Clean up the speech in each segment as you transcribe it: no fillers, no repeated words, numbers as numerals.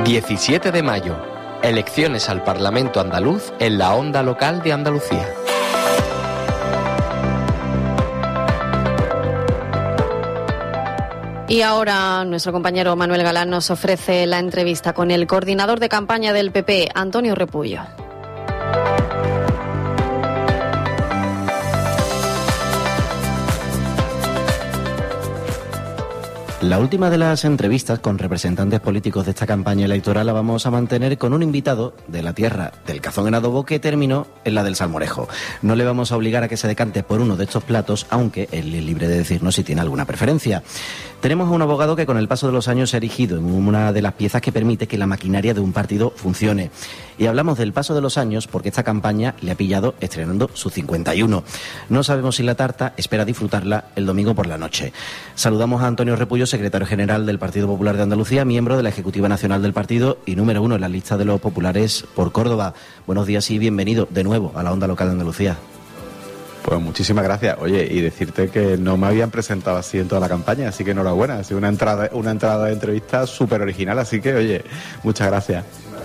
17 de mayo. Elecciones al Parlamento andaluz en la onda local de Andalucía. Y ahora nuestro compañero Manuel Galán nos ofrece la entrevista con el coordinador de campaña del PP, Antonio Repullo. La última de las entrevistas con representantes políticos de esta campaña electoral la vamos a mantener con un invitado de la tierra del cazón en adobo que terminó en la del salmorejo. No le vamos a obligar a que se decante por uno de estos platos, aunque él es libre de decirnos si tiene alguna preferencia. Tenemos a un abogado que con el paso de los años se ha erigido en una de las piezas que permite que la maquinaria de un partido funcione. Y hablamos del paso de los años porque esta campaña le ha pillado estrenando su 51. No sabemos si la tarta espera disfrutarla el domingo por la noche. Saludamos a Antonio Repullo, secretario general del Partido Popular de Andalucía, miembro de la Ejecutiva Nacional del Partido y número 1 en la lista de los populares por Córdoba. Buenos días y bienvenido de nuevo a la onda local de Andalucía. Pues muchísimas gracias. Oye, y decirte que no me habían presentado así en toda la campaña, así que enhorabuena. Ha sido una entrada de entrevista súper original, así que, oye, muchas gracias.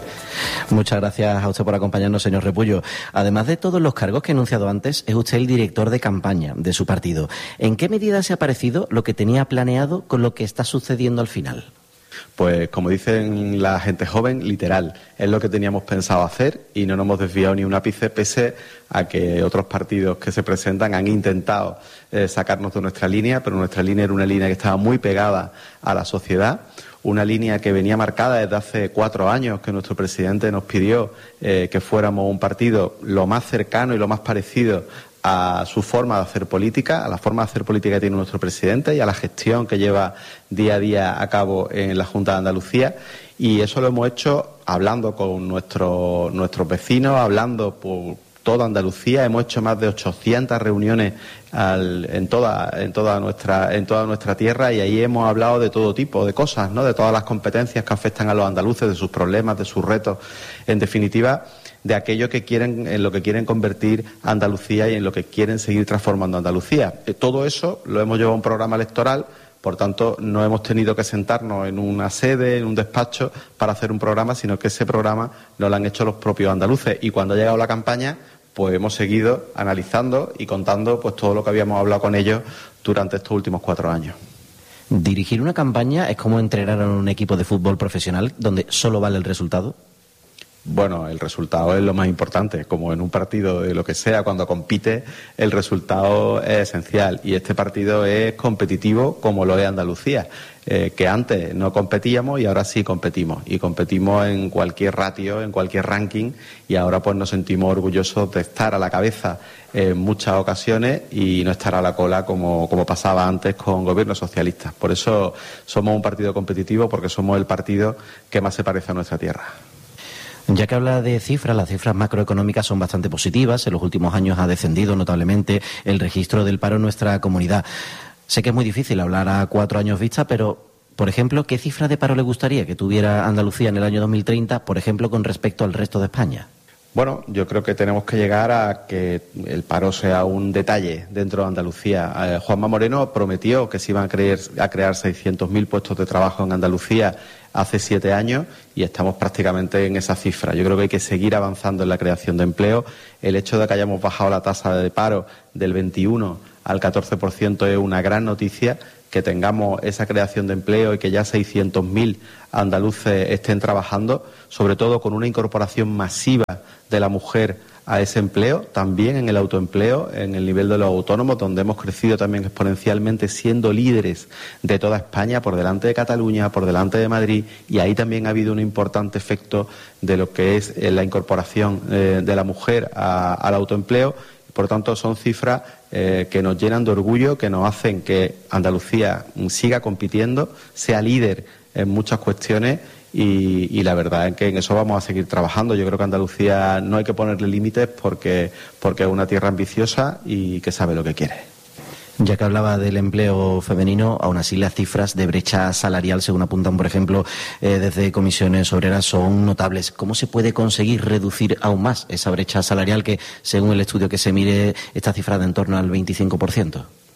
Muchas gracias a usted por acompañarnos, señor Repullo. Además de todos los cargos que he enunciado antes, es usted el director de campaña de su partido. ¿En qué medida se ha parecido lo que tenía planeado con lo que está sucediendo al final? Pues como dicen la gente joven, literal, es lo que teníamos pensado hacer y no nos hemos desviado ni un ápice, pese a que otros partidos que se presentan han intentado sacarnos de nuestra línea, pero nuestra línea era una línea que estaba muy pegada a la sociedad, una línea que venía marcada desde hace 4 años, que nuestro presidente nos pidió que fuéramos un partido lo más cercano y lo más parecido a su forma de hacer política, a la forma de hacer política que tiene nuestro presidente y a la gestión que lleva día a día a cabo en la Junta de Andalucía. Y eso lo hemos hecho hablando con nuestros vecinos, hablando por toda Andalucía. Hemos hecho más de 800 reuniones en toda nuestra tierra, y ahí hemos hablado de todo tipo de cosas, ¿no? De todas las competencias que afectan a los andaluces, de sus problemas, de sus retos, en definitiva, de aquello que quieren, en lo que quieren convertir a Andalucía y en lo que quieren seguir transformando a Andalucía. Todo eso lo hemos llevado a un programa electoral. Por tanto, no hemos tenido que sentarnos en una sede, en un despacho, para hacer un programa, sino que ese programa nos lo han hecho los propios andaluces. Y cuando ha llegado la campaña, pues hemos seguido analizando y contando pues todo lo que habíamos hablado con ellos durante estos últimos 4 años. ¿Dirigir una campaña es como entrenar a un equipo de fútbol profesional donde solo vale el resultado? Bueno, el resultado es lo más importante. Como en un partido de lo que sea, cuando compite, el resultado es esencial. Y este partido es competitivo como lo es Andalucía, que antes no competíamos y ahora sí competimos. Y competimos en cualquier ratio, en cualquier ranking, y ahora pues nos sentimos orgullosos de estar a la cabeza en muchas ocasiones y no estar a la cola como pasaba antes con gobiernos socialistas. Por eso somos un partido competitivo, porque somos el partido que más se parece a nuestra tierra. Ya que habla de cifras, las cifras macroeconómicas son bastante positivas. En los últimos años ha descendido notablemente el registro del paro en nuestra comunidad. Sé que es muy difícil hablar a 4 años vista, pero, por ejemplo, ¿qué cifra de paro le gustaría que tuviera Andalucía en el año 2030, por ejemplo, con respecto al resto de España? Bueno, yo creo que tenemos que llegar a que el paro sea un detalle dentro de Andalucía. Juanma Moreno prometió que se iban a crear 600.000 puestos de trabajo en Andalucía hace 7 años y estamos prácticamente en esa cifra. Yo creo que hay que seguir avanzando en la creación de empleo. El hecho de que hayamos bajado la tasa de paro del 21 al 14% es una gran noticia. Que tengamos esa creación de empleo y que ya 600.000 andaluces estén trabajando, sobre todo con una incorporación masiva de la mujer a ese empleo, también en el autoempleo, en el nivel de los autónomos, donde hemos crecido también exponencialmente, siendo líderes de toda España, por delante de Cataluña, por delante de Madrid, y ahí también ha habido un importante efecto de lo que es la incorporación de la mujer al autoempleo. Por tanto, son cifras que nos llenan de orgullo, que nos hacen que Andalucía siga compitiendo, sea líder en muchas cuestiones y la verdad es que en eso vamos a seguir trabajando. Yo creo que a Andalucía no hay que ponerle límites porque es una tierra ambiciosa y que sabe lo que quiere. Ya que hablaba del empleo femenino, aún así las cifras de brecha salarial, según apuntan, por ejemplo, desde comisiones obreras, son notables. ¿Cómo se puede conseguir reducir aún más esa brecha salarial que, según el estudio que se mire, está cifrada en torno al 25%?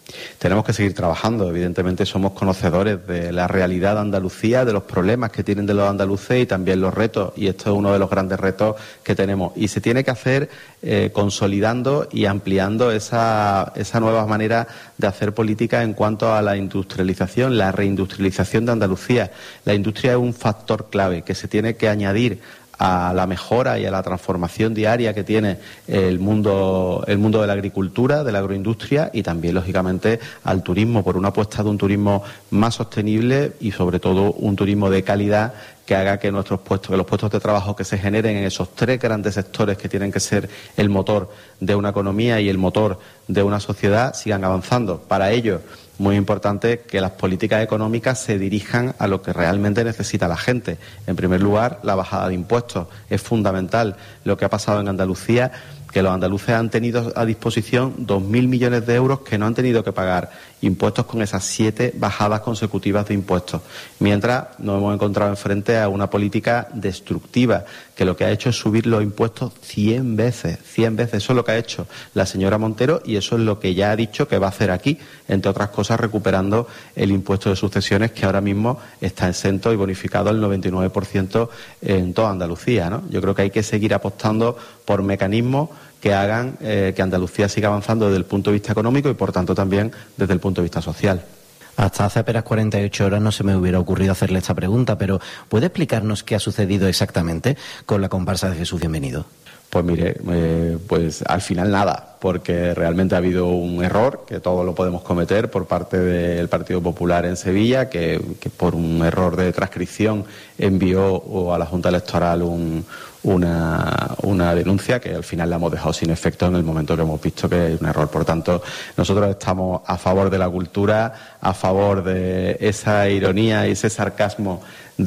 Tenemos que seguir trabajando. Evidentemente somos conocedores de la realidad de Andalucía, de los problemas que tienen de los andaluces y también los retos. Y esto es uno de los grandes retos que tenemos. Y se tiene que hacer consolidando y ampliando esa nueva manera de hacer política en cuanto a la industrialización, la reindustrialización de Andalucía. La industria es un factor clave que se tiene que añadir a la mejora y a la transformación diaria que tiene el mundo de la agricultura, de la agroindustria y también, lógicamente, al turismo, por una apuesta de un turismo más sostenible y, sobre todo, un turismo de calidad que haga que los puestos de trabajo que se generen en esos tres grandes sectores que tienen que ser el motor de una economía y el motor de una sociedad sigan avanzando. Para ello, muy importante que las políticas económicas se dirijan a lo que realmente necesita la gente. En primer lugar, la bajada de impuestos. Es fundamental lo que ha pasado en Andalucía, que los andaluces han tenido a disposición 2.000 millones de euros que no han tenido que pagar impuestos con esas 7 bajadas consecutivas de impuestos. Mientras nos hemos encontrado enfrente a una política destructiva que lo que ha hecho es subir los impuestos 100 veces. 100 veces. Eso es lo que ha hecho la señora Montero y eso es lo que ya ha dicho que va a hacer aquí, entre otras cosas recuperando el impuesto de sucesiones que ahora mismo está exento y bonificado al 99% en toda Andalucía, ¿no? Yo creo que hay que seguir apostando por mecanismos que hagan que Andalucía siga avanzando desde el punto de vista económico y, por tanto, también desde el punto de vista social. Hasta hace apenas 48 horas no se me hubiera ocurrido hacerle esta pregunta, pero ¿puede explicarnos qué ha sucedido exactamente con la comparsa de Jesús Bienvenido? Pues mire, pues al final nada, porque realmente ha habido un error, que todos lo podemos cometer por parte del Partido Popular en Sevilla, que por un error de transcripción envió a la Junta Electoral una denuncia que al final la hemos dejado sin efecto en el momento que hemos visto que es un error. Por tanto, nosotros estamos a favor de la cultura, a favor de esa ironía y ese sarcasmo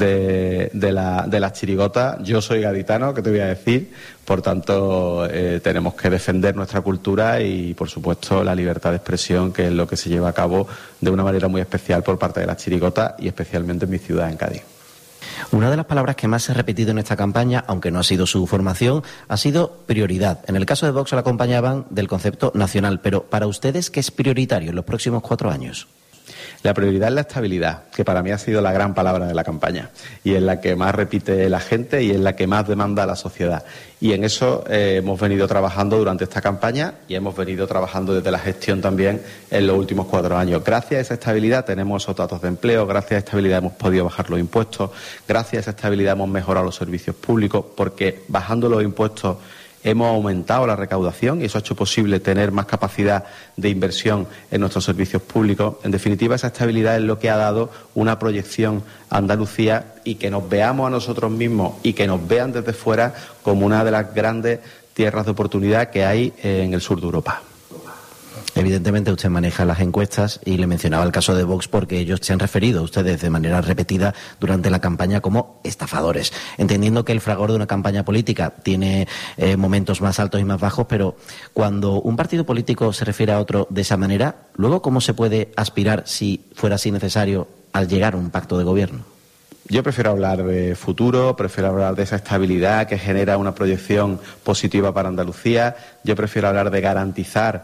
de las chirigotas. Yo soy gaditano, ¿qué te voy a decir? Por tanto, tenemos que defender nuestra cultura y, por supuesto, la libertad de expresión, que es lo que se lleva a cabo de una manera muy especial por parte de las chirigotas y especialmente en mi ciudad, en Cádiz. Una de las palabras que más se ha repetido en esta campaña, aunque no ha sido su formación, ha sido prioridad. En el caso de Vox la acompañaban del concepto nacional, pero para ustedes, ¿qué es prioritario en los próximos 4 años? La prioridad es la estabilidad, que para mí ha sido la gran palabra de la campaña y es la que más repite la gente y es la que más demanda la sociedad. Y en eso hemos venido trabajando durante esta campaña y hemos venido trabajando desde la gestión también en los últimos 4 años. Gracias a esa estabilidad tenemos esos datos de empleo, gracias a esa estabilidad hemos podido bajar los impuestos, gracias a esa estabilidad hemos mejorado los servicios públicos, porque bajando los impuestos hemos aumentado la recaudación y eso ha hecho posible tener más capacidad de inversión en nuestros servicios públicos. En definitiva, esa estabilidad es lo que ha dado una proyección a Andalucía y que nos veamos a nosotros mismos y que nos vean desde fuera como una de las grandes tierras de oportunidad que hay en el sur de Europa. Evidentemente usted maneja las encuestas y le mencionaba el caso de Vox porque ellos se han referido a ustedes de manera repetida durante la campaña como estafadores, entendiendo que el fragor de una campaña política tiene momentos más altos y más bajos, pero cuando un partido político se refiere a otro de esa manera, luego ¿cómo se puede aspirar, si fuera así necesario, al llegar a un pacto de gobierno? Yo prefiero hablar de futuro, prefiero hablar de esa estabilidad que genera una proyección positiva para Andalucía. Yo prefiero hablar de garantizar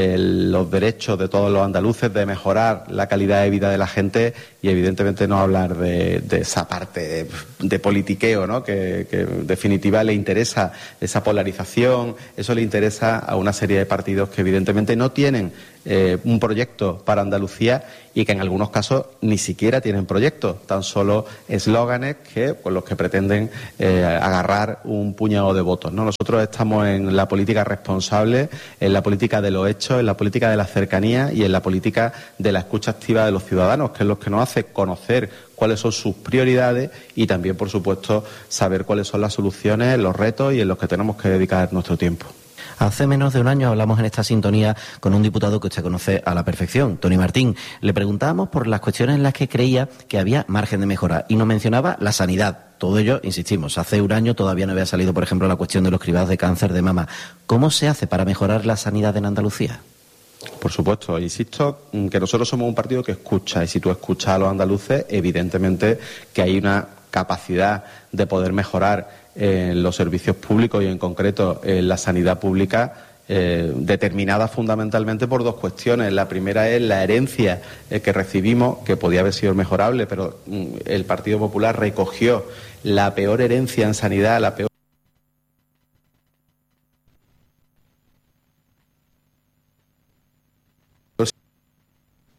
los derechos de todos los andaluces, de mejorar la calidad de vida de la gente y evidentemente no hablar de esa parte de politiqueo, ¿no? Que en definitiva le interesa esa polarización, eso le interesa a una serie de partidos que evidentemente no tienen un proyecto para Andalucía y que en algunos casos ni siquiera tienen proyectos, tan solo eslóganes con los que pretenden agarrar un puñado de votos, ¿no? Nosotros estamos en la política responsable, en la política de los hechos, en la política de la cercanía y en la política de la escucha activa de los ciudadanos, que es lo que nos hace conocer cuáles son sus prioridades y también, por supuesto, saber cuáles son las soluciones, los retos y en los que tenemos que dedicar nuestro tiempo. Hace menos de un año hablamos en esta sintonía con un diputado que usted conoce a la perfección, Tony Martín. Le preguntábamos por las cuestiones en las que creía que había margen de mejora y nos mencionaba la sanidad. Todo ello, insistimos, hace un año todavía no había salido, por ejemplo, la cuestión de los cribados de cáncer de mama. ¿Cómo se hace para mejorar la sanidad en Andalucía? Por supuesto, insisto que nosotros somos un partido que escucha y si tú escuchas a los andaluces, evidentemente que hay una capacidad de poder mejorar en los servicios públicos y en concreto en la sanidad pública determinada fundamentalmente por dos cuestiones. La primera es la herencia que recibimos, que podía haber sido mejorable, pero el Partido Popular recogió la peor herencia en sanidad, la peor